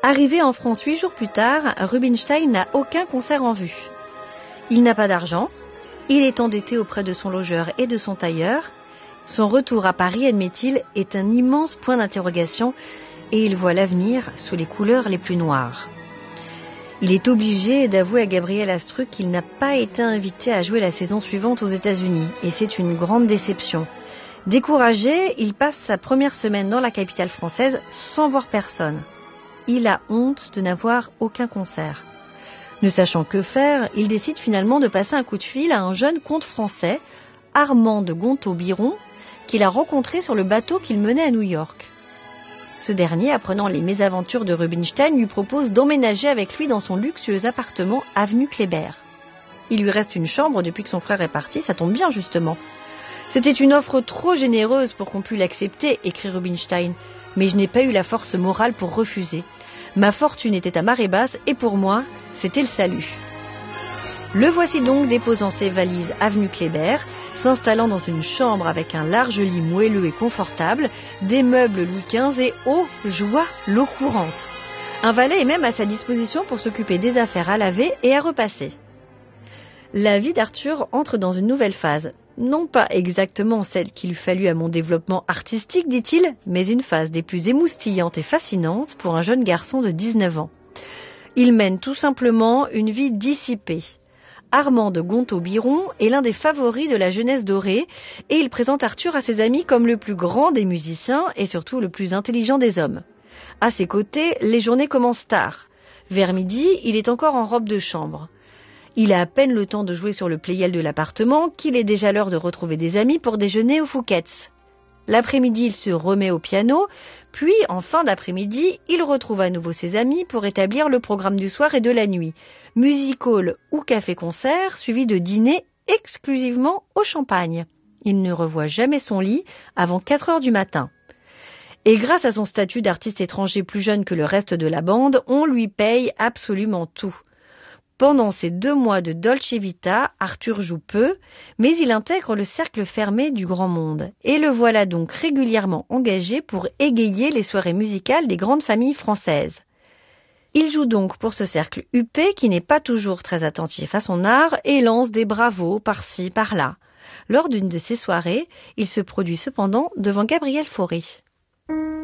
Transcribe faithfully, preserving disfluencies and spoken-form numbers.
Arrivé en France huit jours plus tard, Rubinstein n'a aucun concert en vue. Il n'a pas d'argent, il est endetté auprès de son logeur et de son tailleur. Son retour à Paris, admet-il, est un immense point d'interrogation et il voit l'avenir sous les couleurs les plus noires. Il est obligé d'avouer à Gabriel Astruc qu'il n'a pas été invité à jouer la saison suivante aux États-Unis et c'est une grande déception. Découragé, il passe sa première semaine dans la capitale française sans voir personne. Il a honte de n'avoir aucun concert. Ne sachant que faire, il décide finalement de passer un coup de fil à un jeune comte français, Armand de Gontaut-Biron, qu'il a rencontré sur le bateau qu'il menait à New York. Ce dernier, apprenant les mésaventures de Rubinstein, lui propose d'emménager avec lui dans son luxueux appartement avenue Kléber. Il lui reste une chambre depuis que son frère est parti, ça tombe bien justement. C'était une offre trop généreuse pour qu'on puisse l'accepter, écrit Rubinstein, mais je n'ai pas eu la force morale pour refuser. Ma fortune était à marée basse et pour moi, c'était le salut. Le voici donc déposant ses valises avenue Kléber, s'installant dans une chambre avec un large lit moelleux et confortable, des meubles Louis quinze et, oh, joie, l'eau courante. Un valet est même à sa disposition pour s'occuper des affaires à laver et à repasser. La vie d'Arthur entre dans une nouvelle phase. Non pas exactement celle qu'il eût fallu à mon développement artistique, dit-il, mais une phase des plus émoustillantes et fascinantes pour un jeune garçon de dix-neuf ans. Il mène tout simplement une vie dissipée. Armand de Gontaut-Biron est l'un des favoris de la jeunesse dorée et il présente Arthur à ses amis comme le plus grand des musiciens et surtout le plus intelligent des hommes. À ses côtés, les journées commencent tard. Vers midi, il est encore en robe de chambre. Il a à peine le temps de jouer sur le playel de l'appartement qu'il est déjà l'heure de retrouver des amis pour déjeuner au Fouquet's. L'après-midi, il se remet au piano, puis en fin d'après-midi, il retrouve à nouveau ses amis pour établir le programme du soir et de la nuit. Music-hall ou café-concert, suivi de dîner exclusivement au champagne. Il ne revoit jamais son lit avant quatre heures du matin. Et grâce à son statut d'artiste étranger plus jeune que le reste de la bande, on lui paye absolument tout. Pendant ces deux mois de Dolce Vita, Arthur joue peu, mais il intègre le cercle fermé du grand monde. Et le voilà donc régulièrement engagé pour égayer les soirées musicales des grandes familles françaises. Il joue donc pour ce cercle huppé qui n'est pas toujours très attentif à son art et lance des bravos par-ci, par-là. Lors d'une de ces soirées, il se produit cependant devant Gabriel Fauré.